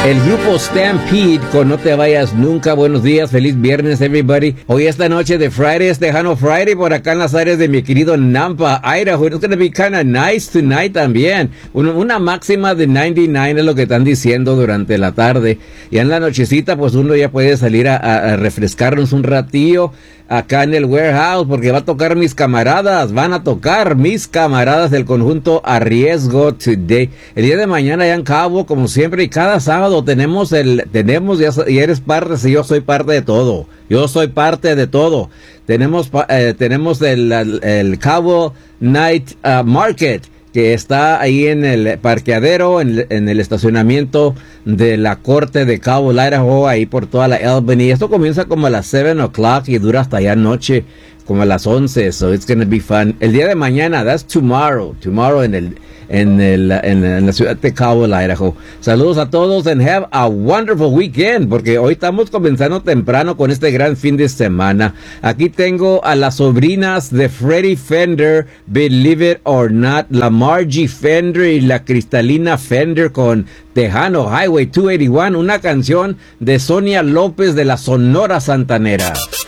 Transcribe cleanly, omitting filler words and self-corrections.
El grupo Stampede con No Te Vayas Nunca. Buenos días, feliz viernes, everybody. Hoy esta noche de Friday es Tejano Friday por acá en las áreas de mi querido Nampa, Idaho. It's gonna be kind of nice tonight también. Una máxima de 99 es lo que están diciendo durante la tarde. Y en la nochecita, pues uno ya puede salir a refrescarnos un ratillo acá en el warehouse, porque va a tocar mis camaradas, van a tocar mis camaradas del conjunto Arriesgo Today. El día de mañana ya en Cabo, como siempre, y cada sábado tenemos, y eres parte, si yo soy parte de todo. Yo soy parte de todo. Tenemos el Cabo Night Market, que está ahí en el parqueadero, en el estacionamiento de la corte de Cabo, Idaho, ahí por toda la Albany. Esto comienza como a las 7 o'clock y dura hasta allá noche, como a las 11, so it's gonna be fun. El día de mañana, that's tomorrow en la ciudad de Cabo, Idaho. Saludos a todos and have a wonderful weekend, porque hoy estamos comenzando temprano con este gran fin de semana. Aquí tengo a las sobrinas de Freddie Fender, Believe It or Not, la Margie Fender y la Cristalina Fender con Tejano Highway 281, una canción de Sonia López de la Sonora Santanera.